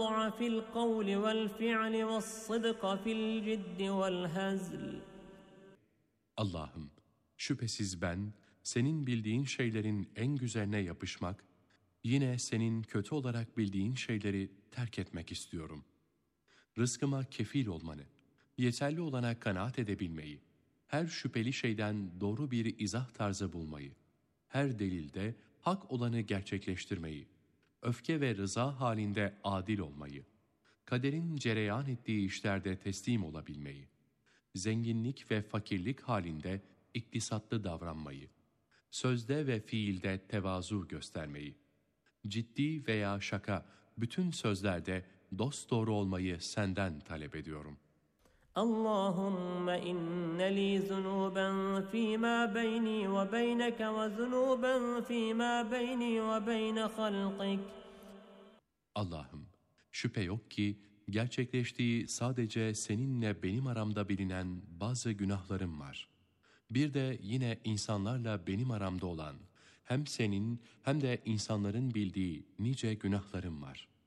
في القول والفعل والصدق في الجد والهزل. Allah'ım, şüphesiz ben senin bildiğin şeylerin en güzeline yapışmak, yine senin kötü olarak bildiğin şeyleri terk etmek istiyorum. Rızkıma kefil olmanı, yeterli olana kanaat edebilmeyi, her şüpheli şeyden doğru bir izah tarzı bulmayı, her delilde hak olanı gerçekleştirmeyi, öfke ve rıza halinde adil olmayı, kaderin cereyan ettiği işlerde teslim olabilmeyi, zenginlik ve fakirlik halinde iktisatlı davranmayı, sözde ve fiilde tevazu göstermeyi, ciddi veya şaka bütün sözlerde dosdoğru olmayı senden talep ediyorum. Allahümme inne li zunuben fîmâ beyni ve beyneke ve zunuben fîmâ beyni ve beyne halqik. Allah'ım, şüphe yok ki gerçekleştiği sadece seninle benim aramda bilinen bazı günahlarım var. Bir de yine insanlarla benim aramda olan hem senin hem de insanların bildiği nice günahlarım var.